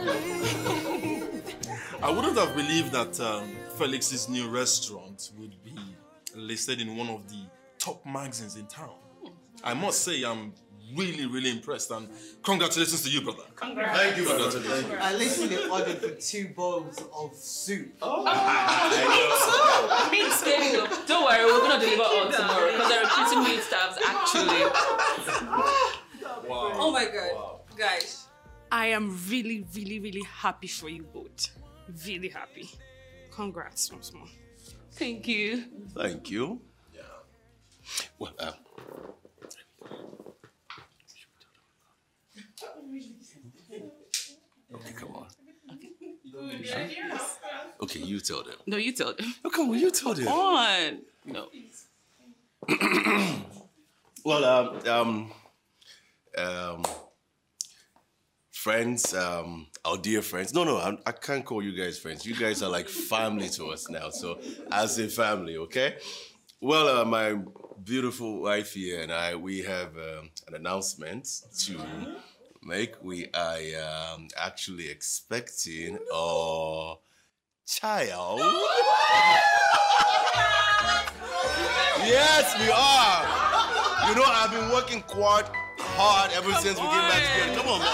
I wouldn't have believed that Felix's new restaurant would be listed in one of the top magazines in town. I must say I'm really, really impressed, and congratulations to you, brother. Congrats. Thank you, brother. Thank you. At least they ordered for 2 bowls of soup. Me too. Don't worry, we're gonna deliver on tomorrow because they're recruiting new staffs actually. Wow. Oh my God. Wow. Guys, I am really, really, really happy for you both. Really happy. Congrats once more. Thank you. Thank you. Yeah. Well, okay, come on. Okay, you tell them. No, you tell them. Oh, come on, you tell them. Come on. No. Well, friends, our dear friends. No, I can't call you guys friends. You guys are like family to us now. So as a family, okay? Well, my beautiful wife here and I, we have an announcement to make. We are actually expecting a child. Yes, we are. You know, I've been working quite hard ever since we came back together. Come on, man.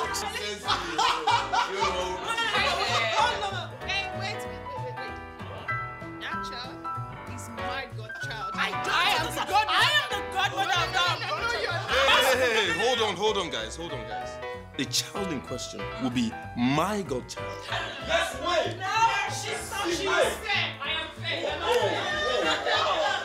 Wait. That child is my godchild. I am the godmother of that. Hey, hold on, guys. The child in question will be my godchild. Yes, wait. No, she's fair. I am fair.